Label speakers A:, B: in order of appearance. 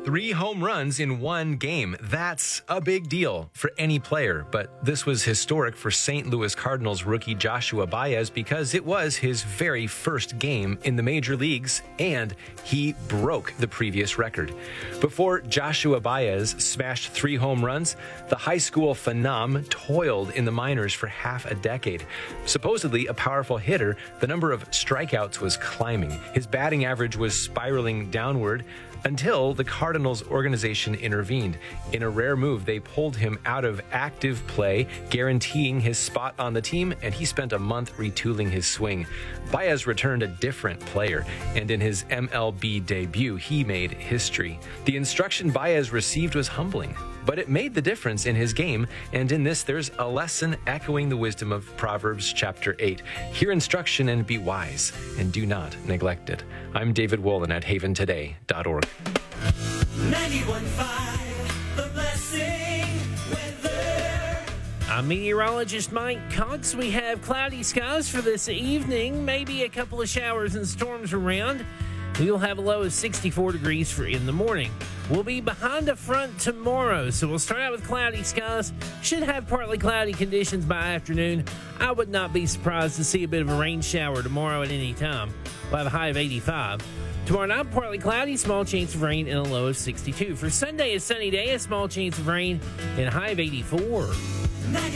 A: 3 home runs in one game. That's a big deal for any player, but this was historic for St. Louis Cardinals rookie Joshua Baez because it was his very first game in the major leagues, and he broke the previous record. Before Joshua Baez smashed 3 home runs, the high school phenom toiled in the minors for half a decade. Supposedly a powerful hitter, the number of strikeouts was climbing. His batting average was spiraling downward until the Cardinals organization intervened. In a rare move, they pulled him out of active play, guaranteeing his spot on the team, and he spent a month retooling his swing. Baez returned a different player, and in his MLB debut, he made history. The instruction Baez received was humbling, but it made the difference in his game, and in this, there's a lesson echoing the wisdom of Proverbs chapter 8. Hear instruction and be wise, and do not neglect it. I'm David Wolin at haventoday.org.
B: 91.5, The Blessing weather.
C: I'm meteorologist Mike Cox. We have cloudy skies for this evening, maybe a couple of showers and storms around. We'll have a low of 64 degrees for in the morning. We'll be behind a front tomorrow, so we'll start out with cloudy skies. Should have partly cloudy conditions by afternoon. I would not be surprised to see a bit of a rain shower tomorrow at any time. We'll have a high of 85. Tomorrow night, partly cloudy, small chance of rain, and a low of 62. For Sunday, a sunny day, a small chance of rain, and a high of 84.